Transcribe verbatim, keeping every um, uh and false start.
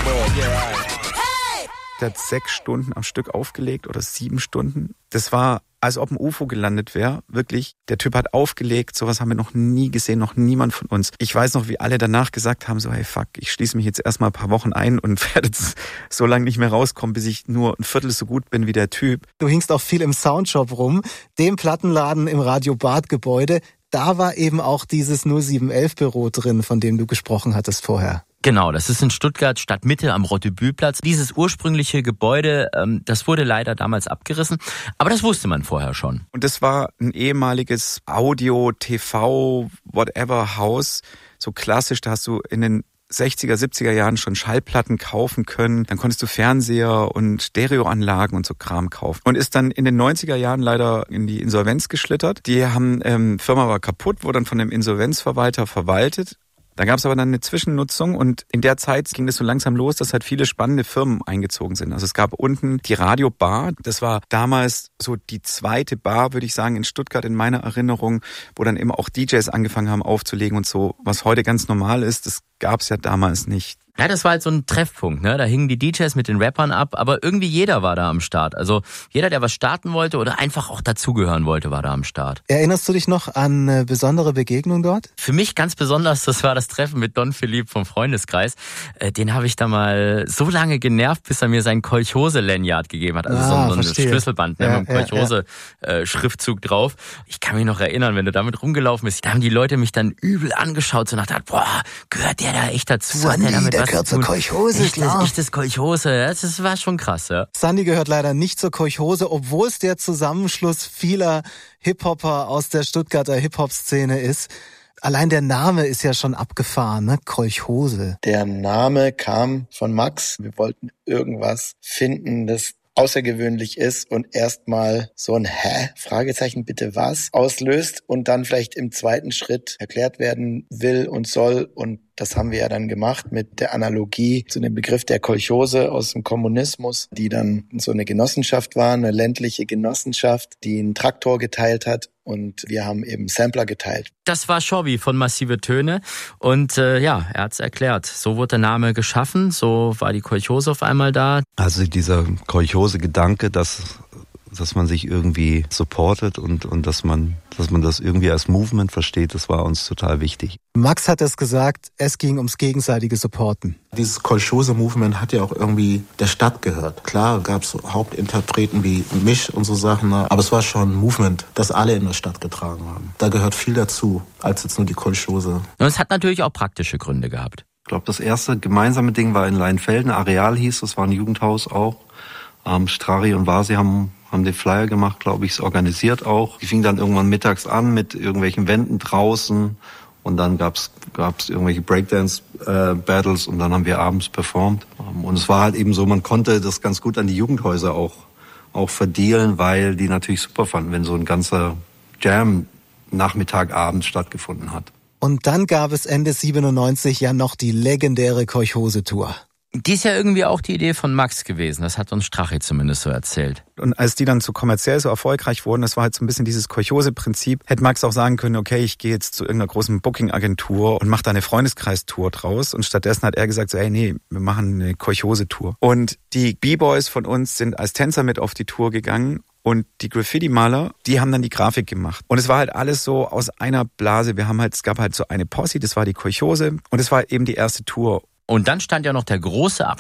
Der hat sechs Stunden am Stück aufgelegt oder sieben Stunden. Das war, als ob ein U F O gelandet wäre. Wirklich, der Typ hat aufgelegt. Sowas haben wir noch nie gesehen, noch niemand von uns. Ich weiß noch, wie alle danach gesagt haben, so hey fuck, ich schließe mich jetzt erstmal ein paar Wochen ein und werde jetzt so lange nicht mehr rauskommen, bis ich nur ein Viertel so gut bin wie der Typ. Du hingst auch viel im Soundshop rum, dem Plattenladen im Radio Bad Gebäude. Da war eben auch dieses null sieben elf Büro drin, von dem du gesprochen hattest vorher. Genau, das ist in Stuttgart Stadtmitte am Rottebühlplatz. Dieses ursprüngliche Gebäude, ähm, das wurde leider damals abgerissen, aber das wusste man vorher schon. Und das war ein ehemaliges Audio-, T V-, whatever Haus, so klassisch, da hast du in den sechziger, siebziger Jahren schon Schallplatten kaufen können. Dann konntest du Fernseher und Stereoanlagen und so Kram kaufen. Und ist dann in den neunziger Jahren leider in die Insolvenz geschlittert. Die haben, ähm, Firma war kaputt, wurde dann von dem Insolvenzverwalter verwaltet. Da gab es aber dann eine Zwischennutzung und in der Zeit ging es so langsam los, dass halt viele spannende Firmen eingezogen sind. Also es gab unten die Radio Bar, das war damals so die zweite Bar, würde ich sagen, in Stuttgart in meiner Erinnerung, wo dann immer auch D Js angefangen haben aufzulegen und so, was heute ganz normal ist, das gab es ja damals nicht. Ja, das war halt so ein Treffpunkt, ne? Da hingen die D Js mit den Rappern ab, aber irgendwie jeder war da am Start. Also jeder, der was starten wollte oder einfach auch dazugehören wollte, war da am Start. Erinnerst du dich noch an eine besondere Begegnung dort? Für mich ganz besonders, das war das Treffen mit Don Philipp vom Freundeskreis. Den habe ich da mal so lange genervt, bis er mir sein Kolchose-Lanyard gegeben hat. Also ah, so ein verstehe. Schlüsselband, ne? Ja, mit einem Kolchose-Schriftzug ja, ja. drauf. Ich kann mich noch erinnern, wenn du damit rumgelaufen bist, da haben die Leute mich dann übel angeschaut, so nach der, boah, gehört der da echt dazu? Sandy, hat der damit der gehört zur Kolchose, klar. Echtes Kolchose, das, das war schon krass, ja. Sandy gehört leider nicht zur Kolchose, obwohl es der Zusammenschluss vieler Hip-Hopper aus der Stuttgarter Hip-Hop-Szene ist. Allein der Name ist ja schon abgefahren, ne? Kolchose. Der Name kam von Max. Wir wollten irgendwas finden, das außergewöhnlich ist und erstmal so ein Hä? Fragezeichen, bitte was? Auslöst und dann vielleicht im zweiten Schritt erklärt werden will und soll. Und das haben wir ja dann gemacht mit der Analogie zu dem Begriff der Kolchose aus dem Kommunismus, die dann so eine Genossenschaft war, eine ländliche Genossenschaft, die einen Traktor geteilt hat. Und wir haben eben Sampler geteilt. Das war Shobby von Massive Töne. Und äh, ja, er hat's erklärt. So wurde der Name geschaffen, so war die Kolchose auf einmal da. Also dieser Kolchose-Gedanke, dass dass man sich irgendwie supportet und und dass man dass man das irgendwie als Movement versteht, das war uns total wichtig. Max hat es gesagt, es ging ums gegenseitige Supporten. Dieses Kolchose-Movement hat ja auch irgendwie der Stadt gehört. Klar gab es Hauptinterpreten wie mich und so Sachen, aber es war schon ein Movement, das alle in der Stadt getragen haben. Da gehört viel dazu, als jetzt nur die Kolchose. Und es hat natürlich auch praktische Gründe gehabt. Ich glaube, das erste gemeinsame Ding war in Leinfelden, Areal hieß, das war ein Jugendhaus auch. Ähm, Strari und Vasi haben haben den Flyer gemacht, glaube ich, es organisiert auch. Die fing dann irgendwann mittags an mit irgendwelchen Wänden draußen und dann gab's gab's irgendwelche Breakdance-Battles äh, und dann haben wir abends performt. Und es war halt eben so, man konnte das ganz gut an die Jugendhäuser auch auch verdealen, weil die natürlich super fanden, wenn so ein ganzer Jam Nachmittag, abends stattgefunden hat. Und dann gab es Ende siebenundneunzig ja noch die legendäre Kolchose-Tour. Die ist ja irgendwie auch die Idee von Max gewesen. Das hat uns Strache zumindest so erzählt. Und als die dann so kommerziell so erfolgreich wurden, das war halt so ein bisschen dieses Kolchose-Prinzip, hätte Max auch sagen können, okay, ich gehe jetzt zu irgendeiner großen Booking-Agentur und mache da eine Freundeskreistour draus. Und stattdessen hat er gesagt, so, ey, nee, wir machen eine Kolchose-Tour. Und die B-Boys von uns sind als Tänzer mit auf die Tour gegangen. Und die Graffiti-Maler, die haben dann die Grafik gemacht. Und es war halt alles so aus einer Blase. Wir haben halt, es gab halt so eine Posse, das war die Kolchose. Und es war eben die erste Tour. Und dann stand ja noch der große Abschluss